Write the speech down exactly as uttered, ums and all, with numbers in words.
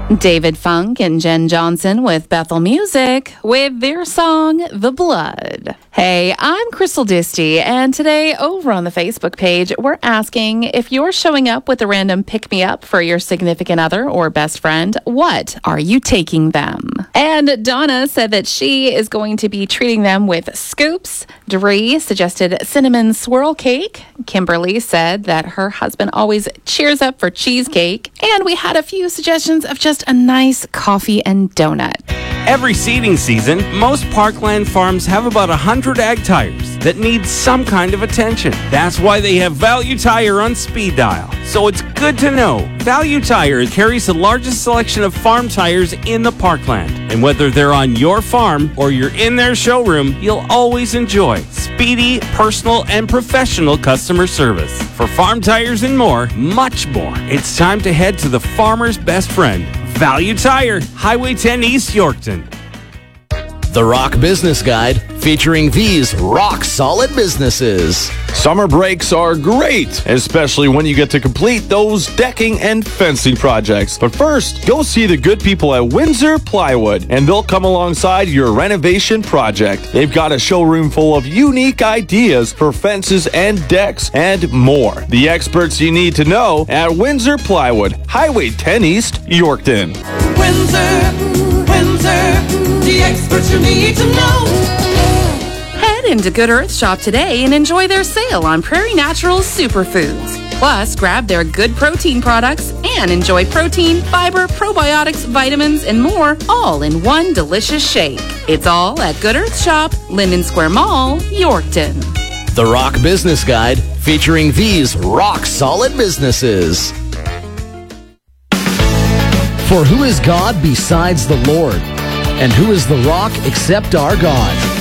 David Funk and Jen Johnson with Bethel Music with their song, The Blood. Hey, I'm Crystal Disty, and today over on the Facebook page, we're asking if you're showing up with a random pick-me-up for your significant other or best friend, what are you taking them? And Donna said that she is going to be treating them with scoops. Dree suggested cinnamon swirl cake. Kimberly said that her husband always cheers up for cheesecake. And we had a few suggestions of just a nice coffee and donut. Every seeding season, most Parkland farms have about one hundred ag tires that need some kind of attention. That's why they have Value Tire on speed dial. So it's good to know Value Tire carries the largest selection of farm tires in the Parkland. And whether they're on your farm or you're in their showroom, you'll always enjoy speedy, personal, and professional customer service. For farm tires and more, much more, it's time to head to the farmer's best friend, Value Tire, Highway ten East Yorkton. The Rock Business Guide, featuring these rock-solid businesses. Summer breaks are great, especially when you get to complete those decking and fencing projects. But first, go see the good people at Windsor Plywood, and they'll come alongside your renovation project. They've got a showroom full of unique ideas for fences and decks and more. The experts you need to know at Windsor Plywood, Highway ten East, Yorkton. Windsor, Windsor. The experts you need to know. Head into Good Earth Shop today and enjoy their sale on Prairie Naturals Superfoods. Plus, grab their good protein products and enjoy protein, fiber, probiotics, vitamins, and more, all in one delicious shake. It's all at Good Earth Shop, Linden Square Mall, Yorkton. The Rock Business Guide, featuring these rock-solid businesses. For who is God besides the Lord? And who is the rock except our God?